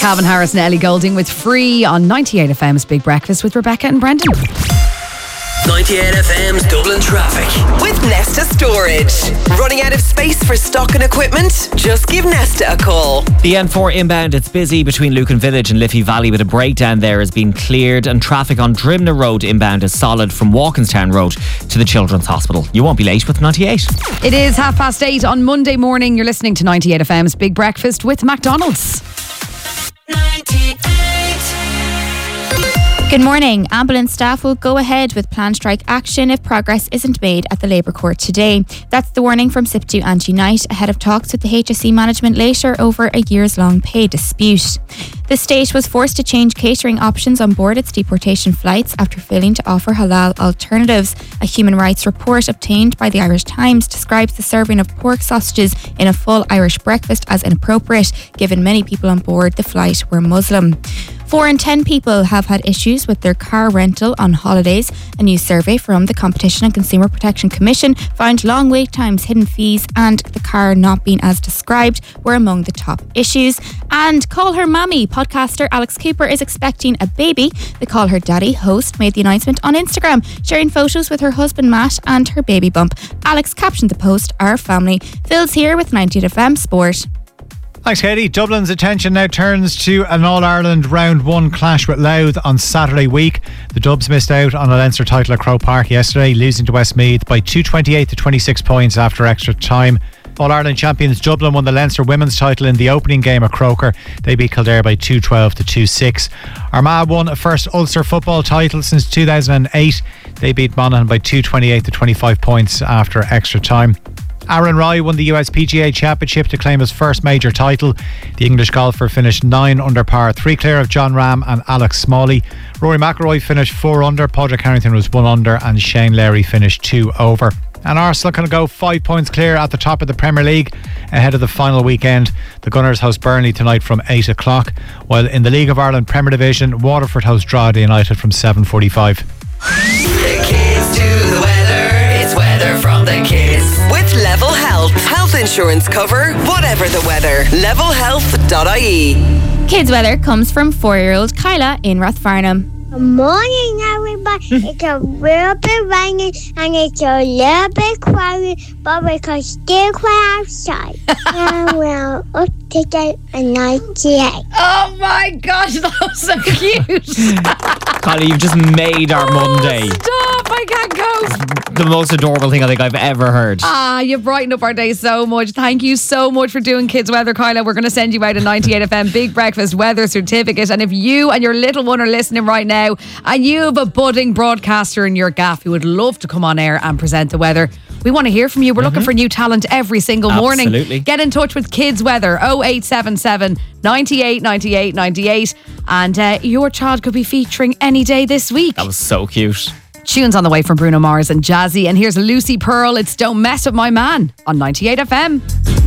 Calvin Harris and Ellie Goulding with Free on 98 FM's Big Breakfast with Rebecca and Brendan. 98 FM's Dublin traffic. With Nesta Storage. Running out of space for stock and equipment? Just give Nesta a call. The N4 inbound, it's busy between Lucan Village and Liffey Valley, with a breakdown there has been cleared, and traffic on Drimna Road inbound is solid from Walkinstown Road to the Children's Hospital. You won't be late with 98. It is 8:30 on Monday morning. You're listening to 98 FM's Big Breakfast with McDonald's. 98. Good morning. Ambulance staff will go ahead with planned strike action if progress isn't made at the Labour Court today. That's the warning from SIPTU and Unite ahead of talks with the HSE management later over a years-long pay dispute. The state was forced to change catering options on board its deportation flights after failing to offer halal alternatives. A human rights report obtained by the Irish Times describes the serving of pork sausages in a full Irish breakfast as inappropriate, given many people on board the flight were Muslim. 4 in 10 people have had issues with their car rental on holidays. A new survey from the Competition and Consumer Protection Commission found long wait times, hidden fees and the car not being as described were among the top issues. And Call Her Mammy podcaster Alex Cooper is expecting a baby. The Call Her Daddy host made the announcement on Instagram, sharing photos with her husband Matt and her baby bump. Alex captioned the post, "Our family." Phil's here with 98 FM Sport. Thanks, Katie. Dublin's attention now turns to an All-Ireland Round 1 clash with Louth on Saturday week. The Dubs missed out on a Leinster title at Croke Park yesterday, losing to Westmeath by 228 to 26 points after extra time. All-Ireland champions Dublin won the Leinster women's title in the opening game at Croker. They beat Kildare by 212 to 26. Armagh won a first Ulster football title since 2008. They beat Monaghan by 228 to 25 points after extra time. Aaron Rai won the USPGA Championship to claim his first major title. The English golfer finished 9 under par, 3 clear of John Ram and Alex Smalley. Rory McIlroy finished 4 under, Padraig Harrington was 1 under and Shane Lowry finished 2 over. And Arsenal can go 5 points clear at the top of the Premier League ahead of the final weekend. The Gunners host Burnley tonight from 8 o'clock, while in the League of Ireland Premier Division, Waterford host Drogheda United from 7:45. The kids do the weather. It's weather from the kids. With Level Health. Health insurance cover, whatever the weather. levelhealth.ie. Kids weather comes from 4-year-old Kyla in Rathfarnham. Good morning, everybody. It's a little bit raining and it's a little bit cloudy, but we can still play outside. And we're up to date at 98. Oh my gosh, that was so cute. Kylie, you've just made our Monday. Stop, I can't cope. The most adorable thing I think I've ever heard. You brighten up our day so much. Thank you so much for doing Kids Weather, Kyla. We're going to send you out a 98 FM Big Breakfast Weather Certificate. And if you and your little one are listening right now and you have a budding broadcaster in your gaff who would love to come on air and present the weather, we want to hear from you. We're looking for new talent every single morning. Absolutely. Get in touch with Kids Weather 0877 98 98 98 and your child could be featuring any day this week. That was so cute. Tunes on the way from Bruno Mars and Jazzy, and here's Lucy Pearl. It's Don't Mess With My Man on 98 FM.